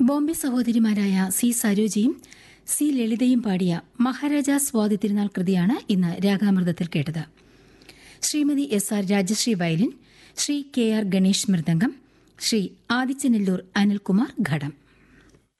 Bombay സഹോദരിമാരായ C സരോജയും C ലളിതയും പാടിയ മഹാരാജാ സ്വാതി തിരുനാൾ കൃതിയാണ് ഇന്ന് രാഗാമൃതത്തിൽ കേട്ടത്. Shrimati S R Rajashree violin, Shri K R Ganesh mridangam, Shri ആദിത്യനെല്ലൂർ Anilkumar ഘടം.